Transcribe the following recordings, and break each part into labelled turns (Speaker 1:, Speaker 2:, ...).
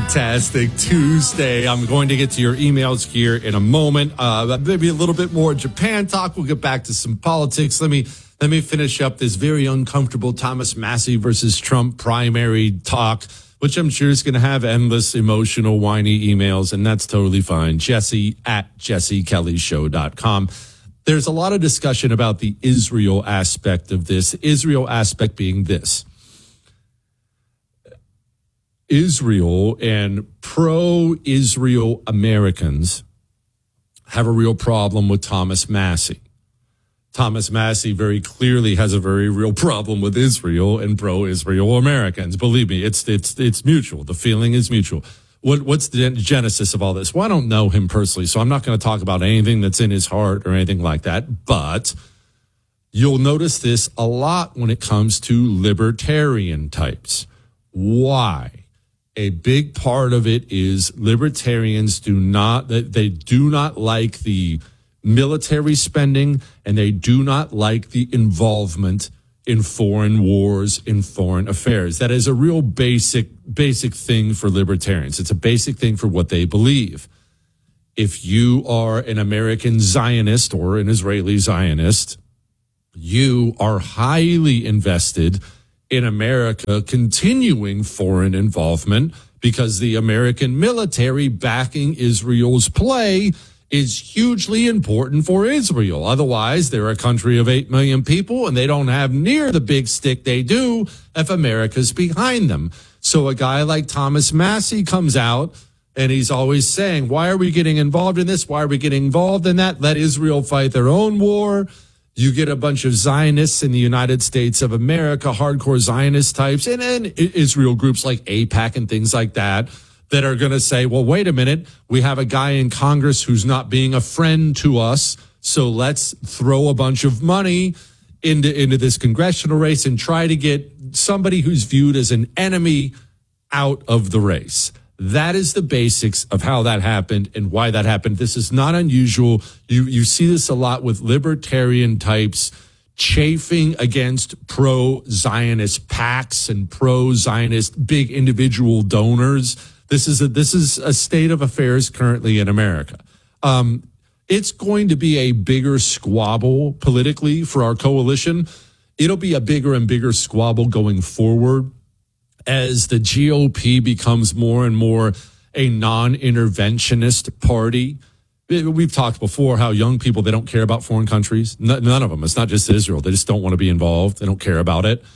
Speaker 1: fantastic Tuesday. I'm going to get to your emails here in a moment. Maybe a little bit more Japan talk. We'll get back to some politics. Let me finish up this very uncomfortable Thomas Massie versus Trump primary talk, which I'm sure is going to have endless emotional, whiny emails, and that's totally fine. Jesse at jessekellyshow.com. There's a lot of discussion about the Israel aspect of this. Israel aspect being this. Israel and pro-Israel Americans have a real problem with Thomas Massie. Thomas Massie very clearly has a very real problem with Israel and pro-Israel Americans. Believe me, it's mutual. The feeling is mutual. What's the genesis of all this? Well, I don't know him personally, so I'm not going to talk about anything that's in his heart or anything like that. But you'll notice this a lot when it comes to libertarian types. Why? A big part of it is libertarians do not like the military spending, and they do not like the involvement in foreign wars, in foreign affairs. That is a real basic thing for libertarians. It's a basic thing for what they believe. If you are an American Zionist or an Israeli Zionist, you are highly invested in America continuing foreign involvement because the American military backing Israel's play is hugely important for Israel. Otherwise, they're a country of 8 million people and they don't have near the big stick they do if America's behind them. So a guy like Thomas Massie comes out and he's always saying, why are we getting involved in this? Why are we getting involved in that? Let Israel fight their own war. You get a bunch of Zionists in the United States of America, hardcore Zionist types, and Israel groups like AIPAC and things like that are going to say, well, wait a minute, we have a guy in Congress who's not being a friend to us, so let's throw a bunch of money into this congressional race and try to get somebody who's viewed as an enemy out of the race. That is the basics of how that happened and why that happened. This is not unusual. You see this a lot with libertarian types chafing against pro-Zionist PACs and pro-Zionist big individual donors. This is a state of affairs currently in America. It's going to be a bigger squabble politically for our coalition. It'll be a bigger and bigger squabble going forward as the GOP becomes more and more a non-interventionist party. We've talked before how young people, they don't care about foreign countries. None of them. It's not just Israel. They just don't want to be involved. They don't care about it.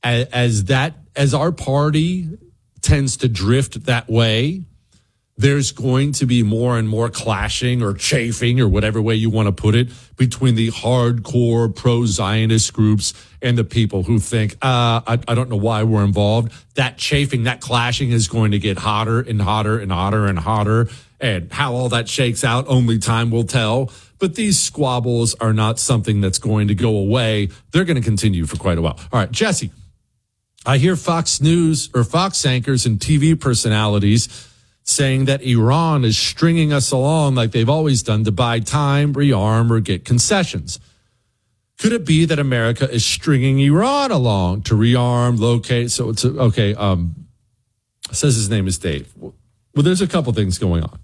Speaker 1: As our party tends to drift that way, there's going to be more and more clashing or chafing or whatever way you want to put it between the hardcore pro-Zionist groups and the people who think, I don't know why we're involved. That chafing, that clashing is going to get hotter and hotter and hotter and hotter. And how all that shakes out, only time will tell. But these squabbles are not something that's going to go away. They're going to continue for quite a while. All right, Jesse, I hear Fox News or Fox anchors and TV personalities saying that Iran is stringing us along like they've always done to buy time, rearm, or get concessions. Could it be that America is stringing Iran along to rearm, locate? So it's okay. Says his name is Dave. Well, there's a couple things going on.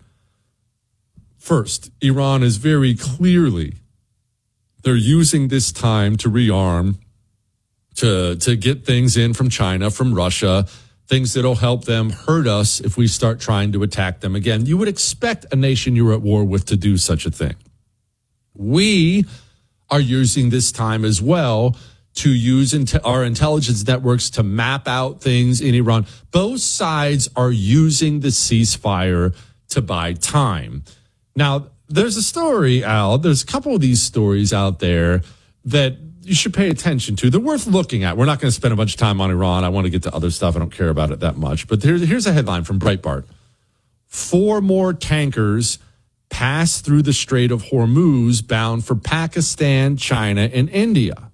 Speaker 1: First, Iran is very clearly, they're using this time to rearm, to get things in from China, from Russia, things that'll help them hurt us if we start trying to attack them again. You would expect a nation you're at war with to do such a thing. We are using this time as well to use our intelligence networks to map out things in Iran. Both sides are using the ceasefire to buy time. Now, there's a story out, there's a couple of these stories out there that you should pay attention to. They're worth looking at. We're not going to spend a bunch of time on Iran. I want to get to other stuff. I don't care about it that much. But here's a headline from Breitbart. 4 more tankers pass through the Strait of Hormuz bound for Pakistan, China, and India.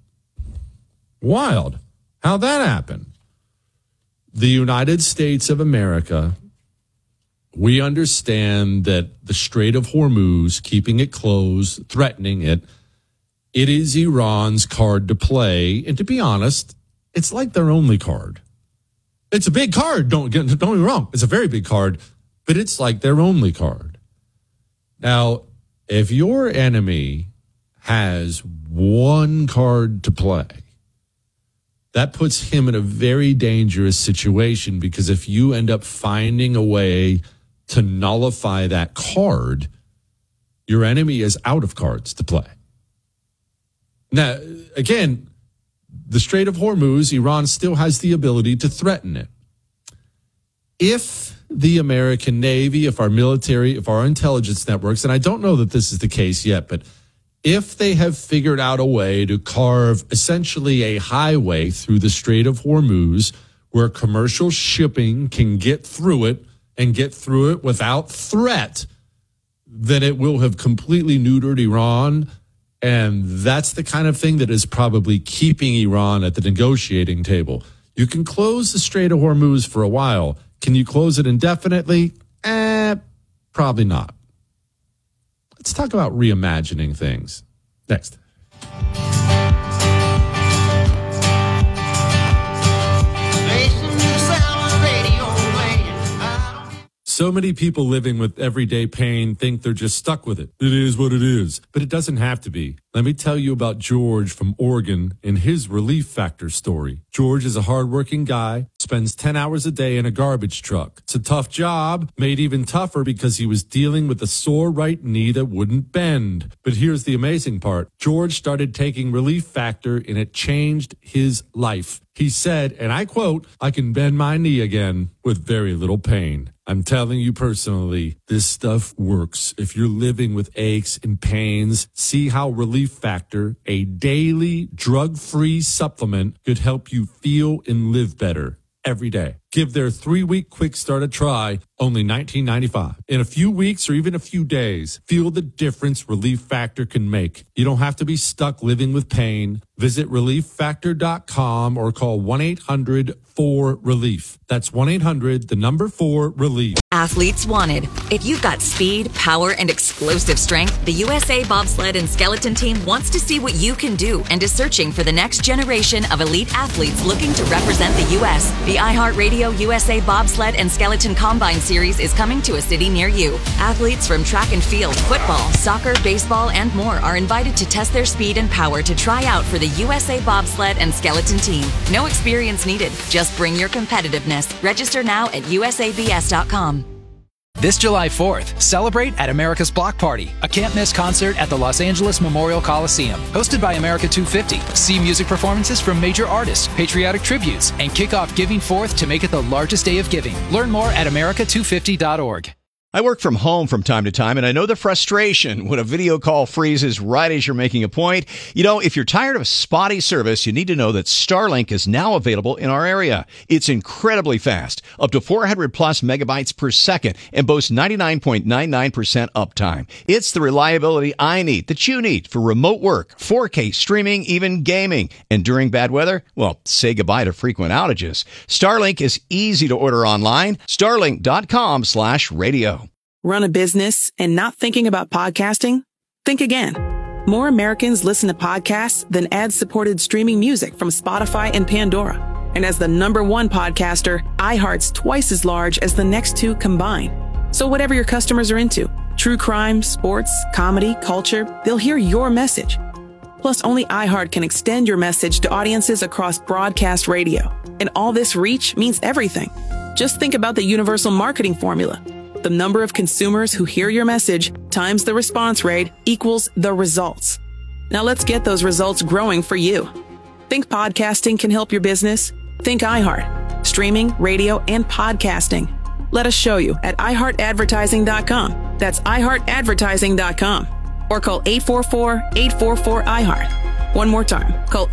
Speaker 1: Wild. How'd that happen? The United States of America, we understand that the Strait of Hormuz, keeping it closed, threatening it, it is Iran's card to play. And to be honest, it's like their only card. It's a big card. Don't get me wrong. It's a very big card, but it's like their only card. Now, if your enemy has one card to play, that puts him in a very dangerous situation, because if you end up finding a way to nullify that card, your enemy is out of cards to play. Now, again, the Strait of Hormuz, Iran still has the ability to threaten it. If the American Navy, if our military, if our intelligence networks, and I don't know that this is the case yet, but if they have figured out a way to carve essentially a highway through the Strait of Hormuz where commercial shipping can get through it and get through it without threat, then it will have completely neutered Iran. And that's the kind of thing that is probably keeping Iran at the negotiating table. You can close the Strait of Hormuz for a while. Can you close it indefinitely? Probably not. Let's talk about reimagining things. Next. So many people living with everyday pain think they're just stuck with it. It is what it is. But it doesn't have to be. Let me tell you about George from Oregon and his Relief Factor story. George is a hardworking guy, spends 10 hours a day in a garbage truck. It's a tough job, made even tougher because he was dealing with a sore right knee that wouldn't bend. But here's the amazing part. George started taking Relief Factor and it changed his life. He said, and I quote, "I can bend my knee again with very little pain." I'm telling you personally, this stuff works. If you're living with aches and pains, see how Relief Factor, a daily drug-free supplement, could help you feel and live better every day. Give their 3-week quick start a try, only $19.95. In a few weeks or even a few days, feel the difference Relief Factor can make. You don't have to be stuck living with pain. Visit ReliefFactor.com or call 1-800-4RELIEF. That's 1-800-4RELIEF.
Speaker 2: Athletes wanted. If you've got speed, power, and explosive strength, the USA Bobsled and Skeleton Team wants to see what you can do and is searching for the next generation of elite athletes looking to represent the U.S. The iHeartRadio USA Bobsled and Skeleton Combine Series is coming to a city near you. Athletes from track and field, football, soccer, baseball, and more are invited to test their speed and power to try out for the USA Bobsled and Skeleton Team. No experience needed. Just bring your competitiveness. Register now at usabs.com.
Speaker 3: This July 4th, celebrate at America's Block Party, a can't-miss concert at the Los Angeles Memorial Coliseum. Hosted by America 250, see music performances from major artists, patriotic tributes, and kick off Giving Forth to make it the largest day of giving. Learn more at america250.org.
Speaker 4: I work from home from time to time, and I know the frustration when a video call freezes right as you're making a point. You know, if you're tired of spotty service, you need to know that Starlink is now available in our area. It's incredibly fast, up to 400 plus megabytes per second, and boasts 99.99% uptime. It's the reliability I need, that you need, for remote work, 4K streaming, even gaming. And during bad weather, well, say goodbye to frequent outages. Starlink is easy to order online. Starlink.com/radio.
Speaker 5: Run a business and not thinking about podcasting? Think again. More Americans listen to podcasts than ad-supported streaming music from Spotify and Pandora. And as the #1 podcaster, iHeart's twice as large as the next two combined. So whatever your customers are into, true crime, sports, comedy, culture, they'll hear your message. Plus, only iHeart can extend your message to audiences across broadcast radio. And all this reach means everything. Just think about the universal marketing formula. The number of consumers who hear your message times the response rate equals the results. Now let's get those results growing for you. Think podcasting can help your business? Think iHeart. Streaming, radio, and podcasting. Let us show you at iHeartAdvertising.com. That's iHeartAdvertising.com. Or call 844-844-iHeart. One more time. Call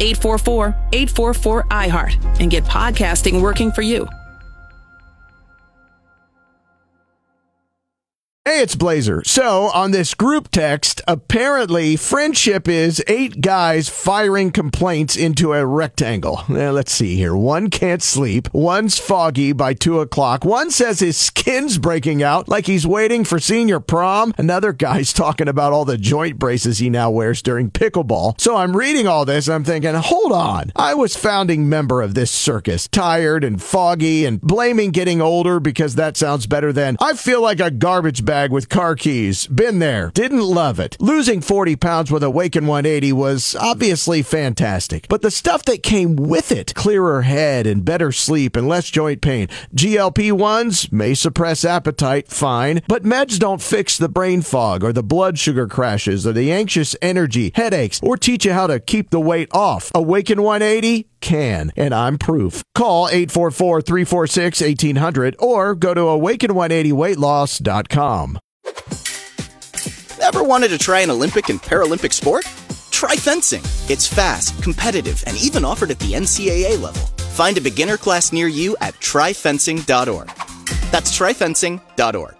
Speaker 5: 844-844-iHeart and get podcasting working for you.
Speaker 6: Hey, Hey, it's Blazer. So, on this group text, apparently friendship is 8 guys firing complaints into a rectangle. Now, let's see here. One can't sleep. One's foggy by 2 o'clock. One says his skin's breaking out like he's waiting for senior prom. Another guy's talking about all the joint braces he now wears during pickleball. So I'm reading all this and I'm thinking, hold on. I was founding member of this circus, tired and foggy and blaming getting older because that sounds better than I feel like a garbage bag with car keys. Been there. Didn't love it. Losing 40 pounds with Awaken 180 was obviously fantastic. But the stuff that came with it, clearer head and better sleep and less joint pain. GLP-1s may suppress appetite, fine. But meds don't fix the brain fog or the blood sugar crashes or the anxious energy, headaches, or teach you how to keep the weight off. Awaken 180 can, and I'm proof. Call 844-346-1800 or go to awaken180weightloss.com.
Speaker 7: Ever wanted to try an Olympic and Paralympic sport? Try fencing. It's fast, competitive, and even offered at the NCAA level. Find a beginner class near you at tryfencing.org. That's tryfencing.org.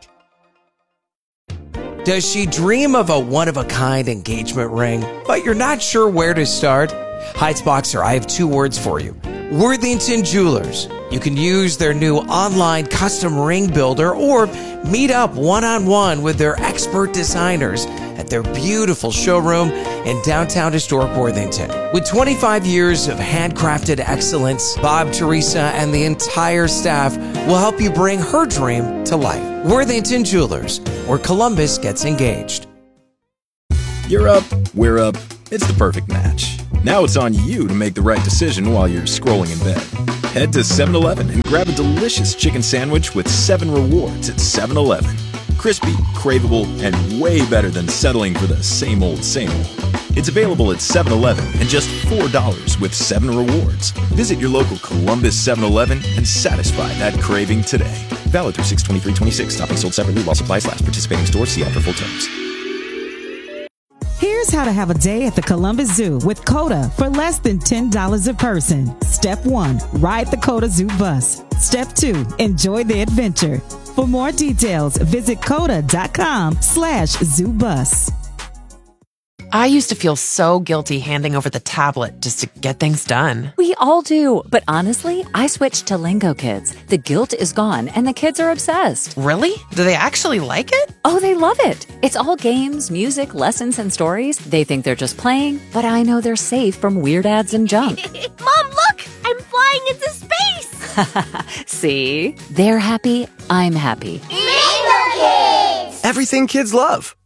Speaker 8: Does she dream of a one-of-a-kind engagement ring, but you're not sure where to start? Heights Boxer, I have 2 words for you. Worthington Jewelers. You can use their new online custom ring builder or meet up one-on-one with their expert designers at their beautiful showroom in downtown historic Worthington. With 25 years of handcrafted excellence, Bob, Teresa, and the entire staff will help you bring her dream to life. Worthington Jewelers, where Columbus gets engaged.
Speaker 9: You're up, we're up. It's the perfect match. Now it's on you to make the right decision while you're scrolling in bed. Head to 7-Eleven and grab a delicious chicken sandwich with 7 rewards at 7-Eleven. Crispy, craveable, and way better than settling for the same old, same old. It's available at 7-Eleven and just $4 with 7 rewards. Visit your local Columbus 7-Eleven and satisfy that craving today. Valid through 6/23/26. Stopping sold separately while supplies last. Participating stores see offer full terms.
Speaker 10: Here's how to have a day at the Columbus Zoo with COTA for less than $10 a person. Step 1, ride the COTA Zoo bus. Step 2, enjoy the adventure. For more details, visit COTA.com/ZooBus.
Speaker 11: I used to feel so guilty handing over the tablet just to get things done.
Speaker 2: We all do. But honestly, I switched to Lingo Kids. The guilt is gone and the kids are obsessed.
Speaker 11: Really? Do they actually like it?
Speaker 2: Oh, they love it. It's all games, music, lessons, and stories. They think they're just playing, but I know they're safe from weird ads and junk.
Speaker 12: Mom, look! I'm flying into space!
Speaker 2: See? They're happy. I'm happy.
Speaker 12: Lingo Kids!
Speaker 13: Everything kids love.